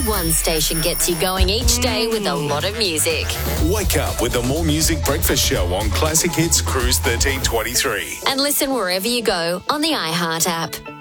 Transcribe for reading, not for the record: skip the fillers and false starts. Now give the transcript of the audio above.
one station gets you going each day with a lot of music. Wake up with the More Music Breakfast Show on Classic Hits Cruise 1323. And listen wherever you go on the iHeart app.